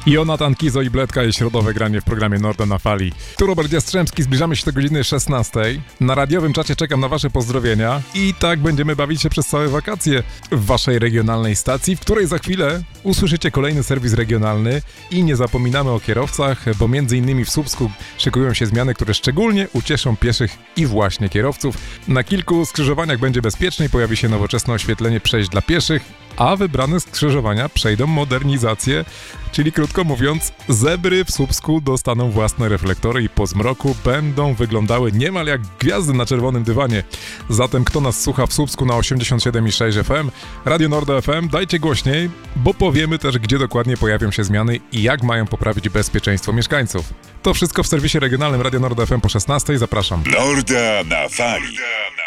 Jonatan Kizo i Bledka i środowe granie w programie Norda na Fali. Tu Robert Jastrzębski, zbliżamy się do godziny 16. Na radiowym czacie czekam na wasze pozdrowienia i tak będziemy bawić się przez całe wakacje w waszej regionalnej stacji, w której za chwilę usłyszycie kolejny serwis regionalny i nie zapominamy o kierowcach, bo między innymi w Słupsku szykują się zmiany, które szczególnie ucieszą pieszych i właśnie kierowców. Na kilku skrzyżowaniach będzie bezpieczniej, pojawi się nowoczesne oświetlenie przejść dla pieszych, a wybrane skrzyżowania przejdą modernizację, czyli krótko mówiąc, zebry w Słupsku dostaną własne reflektory i po zmroku będą wyglądały niemal jak gwiazdy na czerwonym dywanie. Zatem kto nas słucha w Słupsku na 87,6 FM, Radio Norda FM, dajcie głośniej, bo powiemy też, gdzie dokładnie pojawią się zmiany i jak mają poprawić bezpieczeństwo mieszkańców. To wszystko w serwisie regionalnym Radio Norda FM po 16. Zapraszam. Norda na Fali.